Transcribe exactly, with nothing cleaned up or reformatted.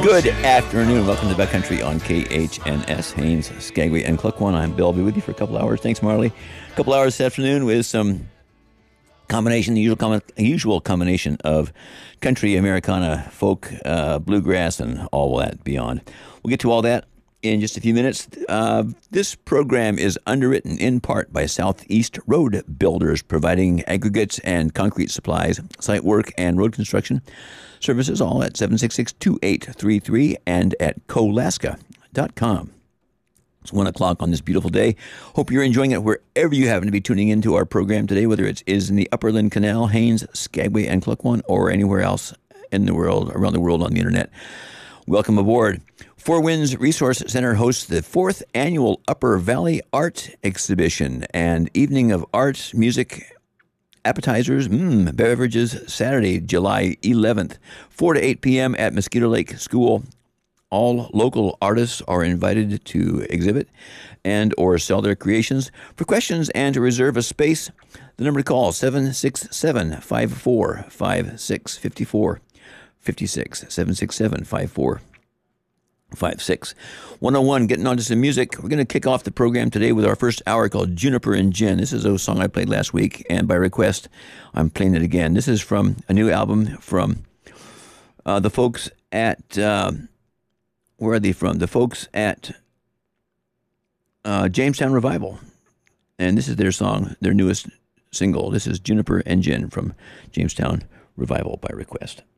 Good afternoon. Welcome to Backcountry on K H N S, Haines, Skagway, and Cluck-One. I'm Bill. I'll be with you for a couple hours. Thanks, Marley. A couple hours this afternoon with some combination, the usual, com- usual combination of country, Americana, folk, uh, bluegrass, and all that beyond. We'll get to all that in just a few minutes. Uh, this program is underwritten in part by Southeast Road Builders, providing aggregates and concrete supplies, site work, and road construction services, all at seven six six, two eight three three and at colaska dot com. It's one o'clock on this beautiful day. Hope you're enjoying it wherever you happen to be tuning into our program today, whether it is in the Upperland Canal, Haines, Skagway, and Cluck-One, or anywhere else in the world, around the world on the internet. Welcome aboard. Four Winds Resource Center hosts the fourth annual Upper Valley Art Exhibition and Evening of Arts, Music, Appetizers, mm, beverages, Saturday, July eleventh, four to eight p.m. at Mosquito Lake School. All local artists are invited to exhibit and or sell their creations. For questions and to reserve a space, the number to call, seven six seven, five four five six, five four five six, seven six seven, five four five six. one oh one, getting on to some music. We're going to kick off the program today with our first hour called Juniper and Gin. This is a song I played last week, and by request, I'm playing it again. This is from a new album from uh, the folks at, uh, where are they from? The folks at uh, Jamestown Revival. And this is their song, their newest single. This is Juniper and Gin from Jamestown Revival by request.